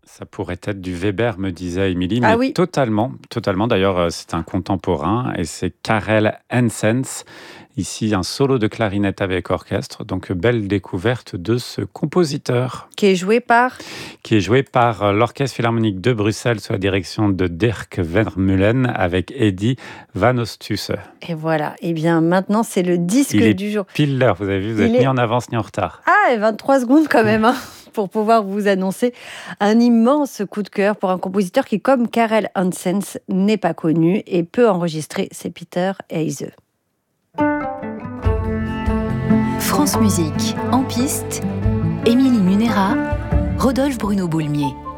Ça pourrait être du Weber, me disait Émilie, Ah mais oui, totalement, totalement. D'ailleurs, c'est un contemporain et c'est Karel Hensens. Ici, un solo de clarinette avec orchestre. Donc, belle découverte de ce compositeur qui est joué par... qui est joué par l'Orchestre Philharmonique de Bruxelles sous la direction de Dirk Vermeulen avec Eddie Van Oosthuizen. Et voilà, et bien maintenant c'est le disque Il est du jour. pile l'heure, vous avez vu, vous Il êtes ni est... en avance ni en retard. Ah, et 23 secondes quand même, hein, pour pouvoir vous annoncer un immense coup de cœur pour un compositeur qui, comme Karel Hansens, n'est pas connu et peut enregistrer, c'est Peter Heise. France Musique, en piste, Émilie Munera, Rodolphe Bruno Boulmier.